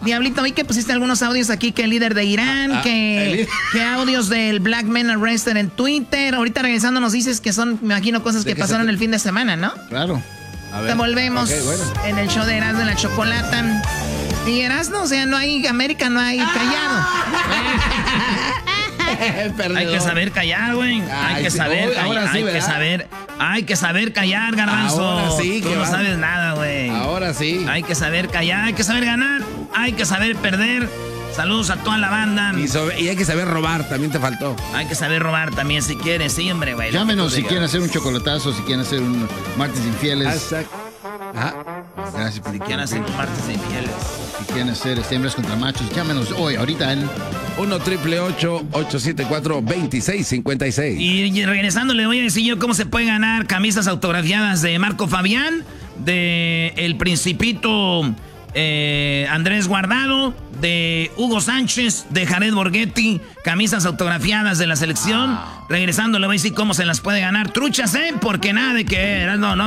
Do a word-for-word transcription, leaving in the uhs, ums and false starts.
Diablito, vi que pusiste algunos audios aquí, que el líder de Irán, ah, que, que audios del Black Men Arrested en Twitter. Ahorita regresando nos dices que son, me imagino, cosas que pasaron te... el fin de semana, ¿no? Claro. A ver. Te volvemos okay, bueno. en el show de Erasmo y la Chocolata. Y Erasmo, o sea, no hay América, no hay callado. Hay que saber callar, güey. Hay que saber, callar, ahora sí, hay que saber, hay que saber callar, Garbanzo. Ahora sí, tú no va. sabes nada, güey. Ahora sí. Hay que saber callar, hay que saber ganar, hay que saber perder. Saludos a toda la banda. Y, sobre, y hay que saber robar, también te faltó. Hay que saber robar también si quieres, sí, hombre, güey. Llámenos si quieren hacer un chocolatazo, si quieren hacer un martes infieles. Exacto. Ajá. Gracias. Si quieren hacer un martes infieles. Si quieren hacer hembras contra machos, llámenos hoy, ahorita en uno triple ocho ocho siete cuatro dos seis cinco seis. Y, y regresando le voy a decir yo cómo se puede ganar camisas autografiadas de Marco Fabián, de El Principito eh, Andrés Guardado, de Hugo Sánchez, de Jared Borghetti, camisas autografiadas de la selección. Ah. Regresando le voy a decir cómo se las puede ganar. Truchas, ¿eh? Porque nada de que no, no